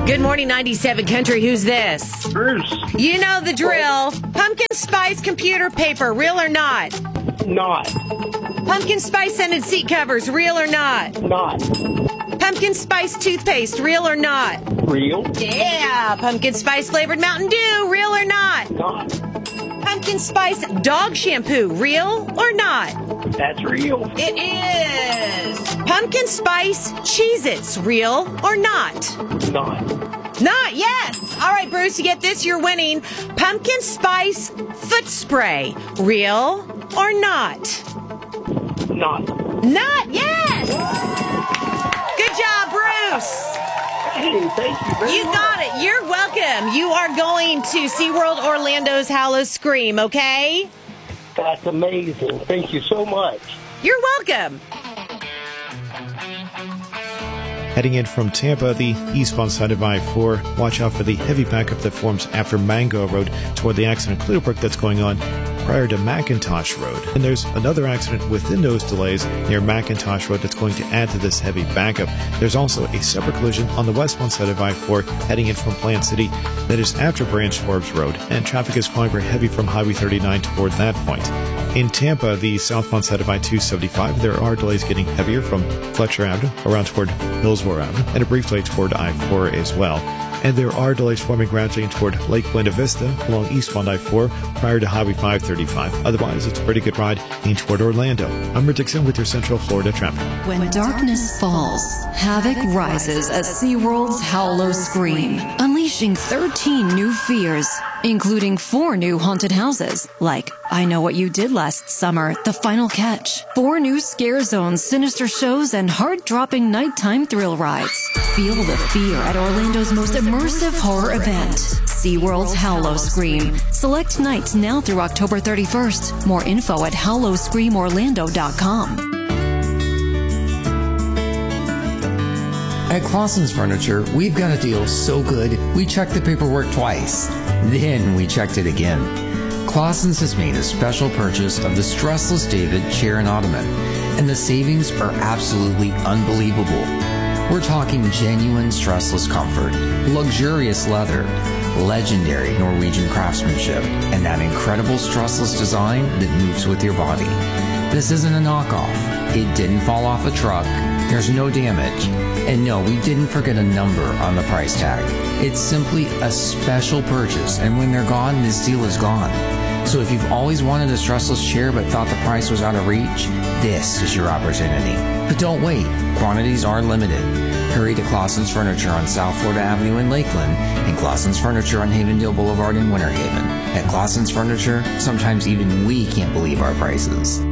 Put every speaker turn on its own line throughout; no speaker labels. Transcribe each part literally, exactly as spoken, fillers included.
Good morning, ninety-seven Country. Who's this?
Bruce.
You know the drill. Pumpkin spice computer paper, real or not?
Not.
Pumpkin spice scented seat covers, real or not?
Not.
Pumpkin spice toothpaste, real or not?
Real.
Yeah. Pumpkin spice flavored Mountain Dew, real or not?
Not.
Pumpkin spice dog shampoo, real or not?
That's real.
It is. Pumpkin spice Cheez-Its, real or not?
Not.
Not, yes. All right, Bruce, you get this, you're winning. Pumpkin spice foot spray, real or not?
Not.
Not, yes. Good job, Bruce.
Hey, thank you very
You
much.
got it. You're welcome. You are going to SeaWorld Orlando's Hallow Scream, okay?
That's amazing. Thank you so much.
You're welcome.
Heading in from Tampa, the eastbound side of I four, watch out for the heavy backup that forms after Mango Road toward the accident Clearbrook that's going on prior to McIntosh Road. And there's another accident within those delays near McIntosh Road that's going to add to this heavy backup. There's also a separate collision on the westbound side of I four heading in from Plant City that is after Branch Forbes Road, and traffic is quite very heavy from Highway thirty-nine toward that point. In Tampa, the southbound side of I two seventy-five, there are delays getting heavier from Fletcher Avenue around toward Hillsborough Avenue, and a brief delay toward I four as well. And there are delays forming gradually toward Lake Buena Vista along eastbound I four prior to Highway five thirty-five. Otherwise, it's a pretty good ride in toward Orlando. I'm Rick Dixon with your Central Florida traffic.
When darkness falls, havoc rises at SeaWorld's Hallow Scream, unleashing thirteen new fears, including four new haunted houses, like I Know What You Did Last Summer, The Final Catch, four new scare zones, sinister shows, and heart-dropping nighttime thrill rides. Feel the fear at Orlando's most immersive horror event, SeaWorld's Hallow Scream. Select nights now through October thirty-first. More info at hallow scream orlando dot com.
At Clausen's Furniture, we've got a deal so good, we checked the paperwork twice. Then we checked it again. Clausen's has made a special purchase of the Stressless David chair and ottoman, and the savings are absolutely unbelievable. We're talking genuine stressless comfort, luxurious leather, legendary Norwegian craftsmanship, and that incredible stressless design that moves with your body. This isn't a knockoff. It didn't fall off a truck. There's no damage. And no, we didn't forget a number on the price tag. It's simply a special purchase, and when they're gone, this deal is gone. So if you've always wanted a stressless chair but thought the price was out of reach, this is your opportunity. But don't wait. Quantities are limited. Hurry to Clausen's Furniture on South Florida Avenue in Lakeland and Clausen's Furniture on Havendale Boulevard in Winter Haven. At Clausen's Furniture, sometimes even we can't believe our prices.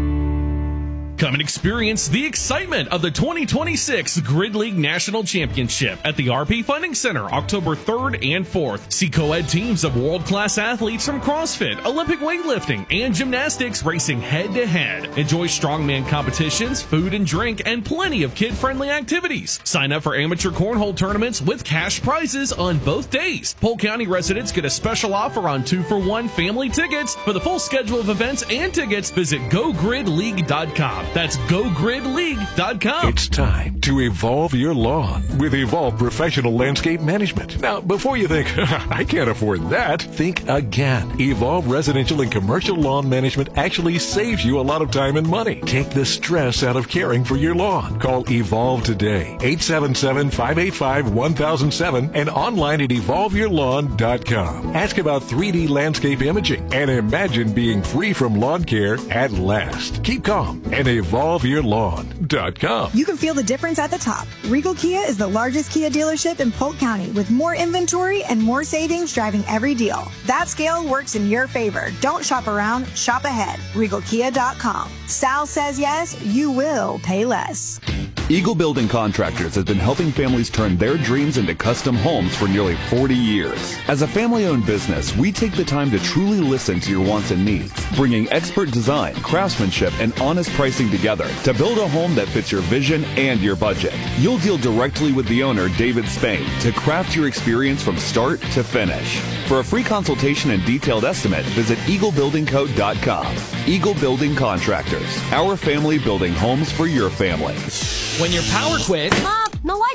Come and experience the excitement of the twenty twenty-six Grid League National Championship at the R P Funding Center, October third and fourth. See co-ed teams of world-class athletes from CrossFit, Olympic weightlifting, and gymnastics racing head-to-head. Enjoy strongman competitions, food and drink, and plenty of kid-friendly activities. Sign up for amateur cornhole tournaments with cash prizes on both days. Polk County residents get a special offer on two-for-one family tickets. For the full schedule of events and tickets, visit go grid league dot com. That's go grid league dot com.
It's time to evolve your lawn with Evolve Professional Landscape Management. Now, before you think, I can't afford that, think again. Evolve Residential and Commercial Lawn Management actually saves you a lot of time and money. Take the stress out of caring for your lawn. Call Evolve today, eight seven seven, five eight five, one thousand seven, and online at evolve your lawn dot com. Ask about three D landscape imaging and imagine being free from lawn care at last. Keep calm and evolve your lawn dot com.
You can feel the difference at the top. Regal Kia is the largest Kia dealership in Polk County with more inventory and more savings driving every deal. That scale works in your favor. Don't shop around, shop ahead. regal kia dot com. Sal says yes, you will pay less.
Eagle Building Contractors has been helping families turn their dreams into custom homes for nearly forty years. As a family-owned business, we take the time to truly listen to your wants and needs, bringing expert design, craftsmanship, and honest pricing together to build a home that fits your vision and your budget. You'll deal directly with the owner, David Spain, to craft your experience from start to finish. For a free consultation and detailed estimate, visit eagle building co dot com. Eagle Building Contractors, our family building homes for your family.
When your power quit...
Mom, no Wi-Fi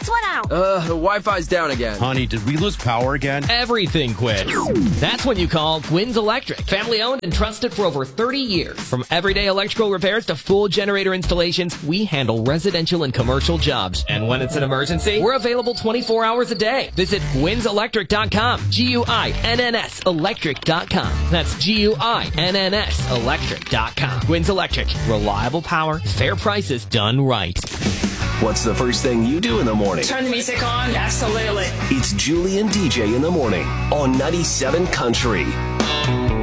lights went out.
Uh, the Wi-Fi's down again.
Honey, did we lose power again?
Everything quit. That's when you call Gwyn's Electric. Family owned and trusted for over thirty years. From everyday electrical repairs to full generator installations, we handle residential and commercial jobs. And when it's an emergency, we're available twenty-four hours a day. Visit Gwyn's Electric dot com. G U I N N S Electric dot com. That's G U I N N S Electric dot com. Gwyn's Electric. Reliable power, fair prices, done right.
What's the first thing you do in the morning?
Turn the music on. Absolutely.
It's Julie and D J in the morning on ninety-seven Country.